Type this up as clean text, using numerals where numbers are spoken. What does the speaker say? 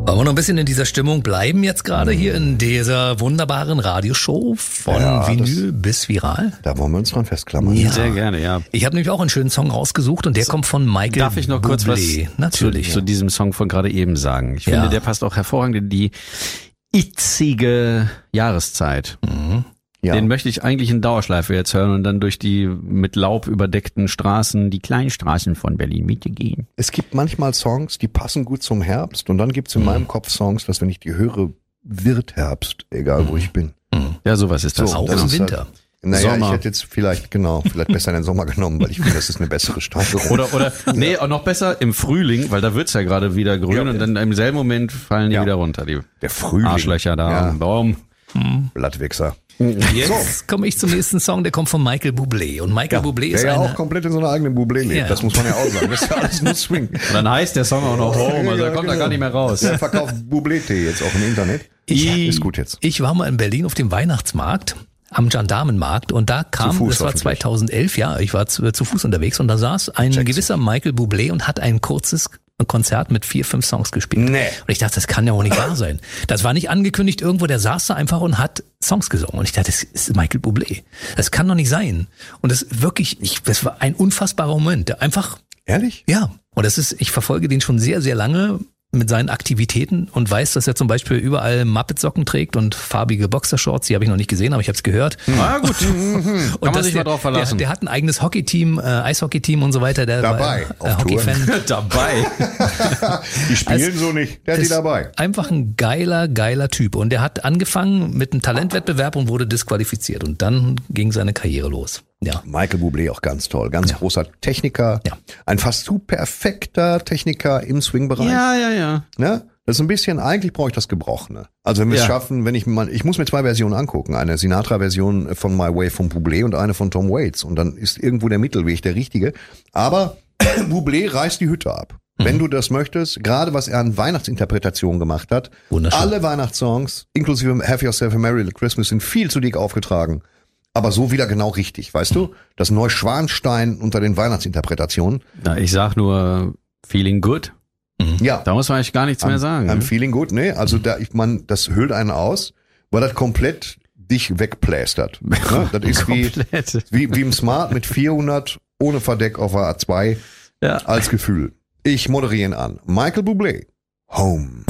Wollen wir noch ein bisschen in dieser Stimmung bleiben jetzt gerade hier in dieser wunderbaren Radioshow von Vinyl bis Viral? Da wollen wir uns dran festklammern. Ja. Sehr gerne, ja. Ich habe nämlich auch einen schönen Song rausgesucht und der kommt von Michael Bublé. Darf ich noch kurz was Natürlich. zu diesem Song von gerade eben sagen? Ich finde, der passt auch hervorragend in die itzige Jahreszeit. Ja. Den möchte ich eigentlich in Dauerschleife jetzt hören und dann durch die mit Laub überdeckten Straßen, die kleinen Straßen von Berlin-Mitte gehen. Es gibt manchmal Songs, die passen gut zum Herbst und dann gibt's in meinem Kopf Songs, dass wenn ich die höre, wird Herbst, egal wo ich bin. Ja, sowas ist das. So, Auch das im ist Winter. Halt, naja, Sommer. ich hätte jetzt vielleicht besser in den Sommer genommen, weil ich finde, das ist eine bessere Steigerung. Oder nee, auch noch besser im Frühling, weil da wird's ja gerade wieder grün Ja. und dann im selben Moment fallen die wieder runter, die Der Frühling. Arschlöcher da am Baum. Blattwichser. Jetzt komme ich zum nächsten Song, der kommt von Michael Bublé. Und Michael Bublé ist der ja eine... auch komplett in so einer eigenen Bublé lebt. Ja. Das muss man ja auch sagen. Das ist ja alles nur Swing. Und dann heißt der Song auch noch Home, also er kommt da gar nicht mehr raus. Der verkauft Bublé-Tee jetzt auch im Internet. Ist gut jetzt. Ich war mal in Berlin auf dem Weihnachtsmarkt, am Gendarmenmarkt, und da kam, Fuß das war hoffentlich. 2011, ja, ich war zu Fuß unterwegs und da saß ein gewisser Michael Bublé und hat ein kurzes Konzert mit 4-5 Songs gespielt. Nee. Und ich dachte, das kann ja wohl nicht wahr sein. Das war nicht angekündigt irgendwo, der saß da einfach und hat Songs gesungen. Und ich dachte, das ist Michael Bublé. Das kann doch nicht sein. Und das wirklich, das war ein unfassbarer Moment. Der einfach, Ehrlich? ja. Und ich verfolge den schon sehr, sehr lange mit seinen Aktivitäten und weiß, dass er zum Beispiel überall Muppet-Socken trägt und farbige Boxershorts. Die habe ich noch nicht gesehen, aber ich habe es gehört. Ah, gut. Und Kann man dass sich mal drauf verlassen. Der hat ein eigenes Hockeyteam, Eishockeyteam und so weiter. Der Dabei, war auf Touren. Hockey-Fan. Dabei. Die spielen so nicht. Der hat die Ist dabei. Einfach ein geiler Typ. Und der hat angefangen mit einem Talentwettbewerb und wurde disqualifiziert. Und dann ging seine Karriere los. Ja. Michael Bublé auch ganz toll. Ganz großer Techniker. Ja. Ein fast zu perfekter Techniker im Swing-Bereich. Ja. Ne? Das ist ein bisschen, eigentlich brauche ich das Gebrochene. Also wenn wir es schaffen, ich muss mir 2 Versionen angucken. Eine Sinatra-Version von My Way von Bublé und eine von Tom Waits. Und dann ist irgendwo der Mittelweg der richtige. Aber Bublé reißt die Hütte ab. Wenn du das möchtest, gerade was er an Weihnachtsinterpretationen gemacht hat. Wunderschön. Alle Weihnachtssongs, inklusive Have Yourself a Merry Little Christmas, sind viel zu dick aufgetragen. Aber so wieder genau richtig, weißt du? Das Neuschwanstein unter den Weihnachtsinterpretationen. Na, ich sag nur Feeling Good. Ja. Da muss man eigentlich gar nichts mehr sagen. I'm Ne? feeling good, ne? Also das hüllt einen aus, weil das komplett dich wegplästert. Ne? Das ist Komplett. wie im Smart mit 400 ohne Verdeck auf der A2 Ja. als Gefühl. Ich moderiere ihn an. Michael Bublé. Home.